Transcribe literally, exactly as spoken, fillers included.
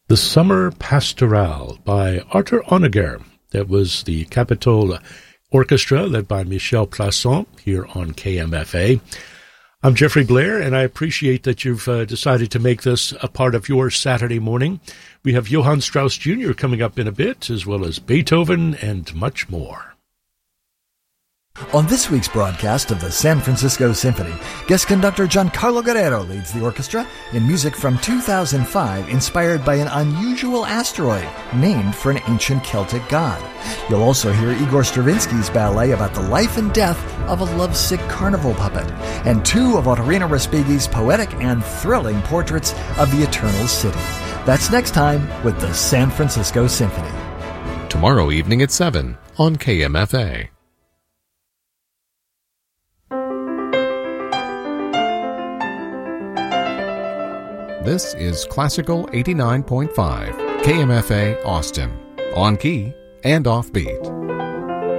The Summer Pastorale by Arthur Honegger. That was the Capitol Orchestra led by Michel Plasson here on K M F A. I'm Jeffrey Blair, and I appreciate that you've uh, decided to make this a part of your Saturday morning. We have Johann Strauss Junior coming up in a bit, as well as Beethoven and much more. On this week's broadcast of the San Francisco Symphony, guest conductor Giancarlo Guerrero leads the orchestra in music from two thousand five inspired by an unusual asteroid named for an ancient Celtic god. You'll also hear Igor Stravinsky's ballet about the life and death of a lovesick carnival puppet, and two of Otorino Respighi's poetic and thrilling portraits of the Eternal City. That's next time with the San Francisco Symphony. Tomorrow evening at seven on K M F A. This is Classical eighty-nine point five, K M F A Austin, on key and offbeat.